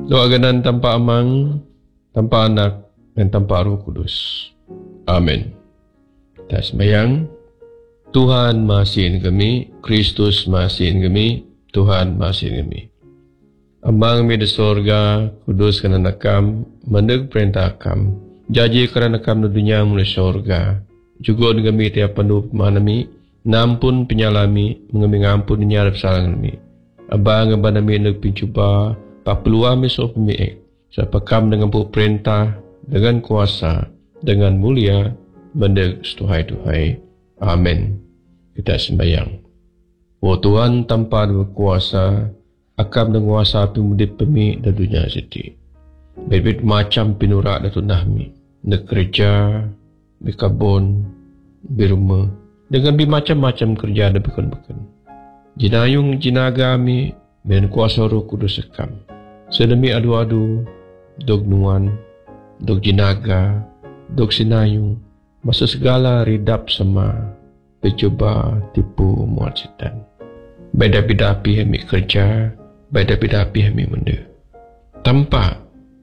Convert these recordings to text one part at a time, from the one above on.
Doa ganan tanpa Amang, tanpa Anak, dan tanpa Roh Kudus. Amin. Kita sembahyang. Tuhan masihin kami, Kristus masihin kami, Tuhan masihin kami. Amang mi di sorga, kudus kana nakam, meneg perintah kam, jaji kana nakam di dunia mula sorga. Juga kami tiap penuh pemanami, nampun penyalami, mengambil ngampun nyarap salang kami. Abang abanami neg pincuba, pak peluang besok pemiik. Siapa kam dengan perintah, dengan kuasa, dengan mulia, meneg setuhai-tuhai. Amin. Kita sembahyang. Oh Tuhan tanpa berkuasa, akam dan kuasa pemudip pemi dan dunia siti. Berbit macam pinurak dan tunahmi. Nak kerja, berkabun, berumah. Dengan macam-macam kerja dan bekan-bekan. Jinayung jinaga kami, dengan kuasa Roh Kudus sekam. Sedemi adu-adu, dog nuan, dog jinaga, dog sinayung. Masa segala ridap sama, bercuba tipu muat setan. Beda-beda kami kerja, beda-beda kami menda. Tanpa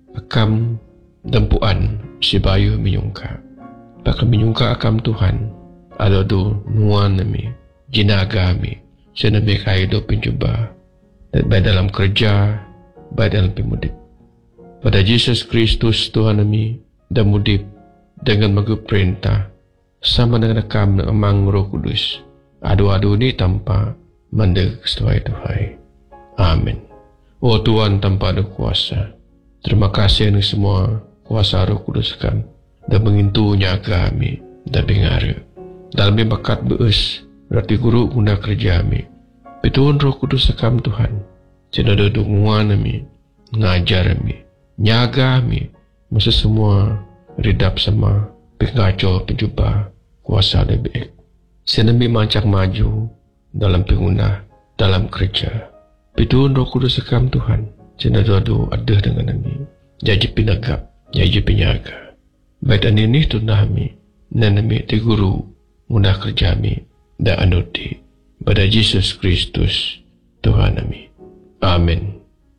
akam dampuan si bayu menyungka. Bakal menyungka akam Tuhan. Ada tu nuan kami, jinaga kami. Senami kaido pencuba. Baik dalam kerja, baik dalam pemudip. Pada Yesus Kristus Tuhan kami, dan mudip dengan mengup perintah. Sama dengan akam dan Amang Roh Kudus. Adu-adu ni tanpa mendek setuhai-tuhai. Amin. Oh Tuhan tanpa ada kuasa. Terima kasih untuk semua kuasa Roh Kudus kami. Dan mengintu nyaga kami. Dan bingara. Dalam bakat beus. Berarti guru guna kerja kami. Betul Roh Kudus kami Tuhan. Cina ada dukungan kami. Ngajar kami. Nyaga kami. Masa semua ridap sama. Pengaco penjumpa. Kuasa lebih baik. Senami mancak maju dalam pengguna, dalam kerja. Betul Roh Kudus sekam Tuhan. Cina doa ada dengan kami. Jadi pinagap, jadi penyaga. Baik dan ini tunah kami. Nanami te guru, mudah kerja kami. Dan anuti. Pada Yesus Kristus, Tuhan kami. Amin.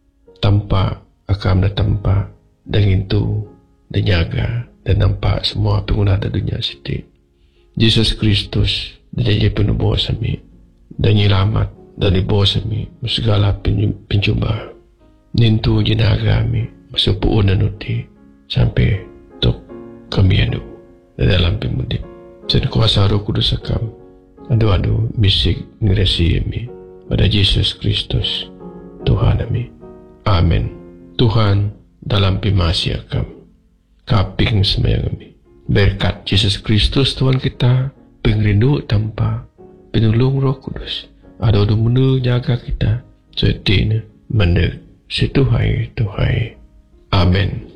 Tanpa akam dan tanpa. Dan itu, dan jaga. Dan nampak semua pengguna di dunia siti. Yesus Kristus dan jadi penebus kami dan nyelamat dari bos kami segala pencuba nintu jinaga kami masuk puun nanuti sampai tok kami adu dalam pemudip dan kuasa Roh Kudus akam adu-adu misik ngeresi kami pada Yesus Kristus Tuhan kami. Amin. Tuhan dalam pemasi akam kaping semayang kami. Berkat Yesus Kristus Tuhan kita, pengrindu tanpa penolong Roh Kudus. Ada menu jaga kita, setina meneg setuhai-tuhai. Amin.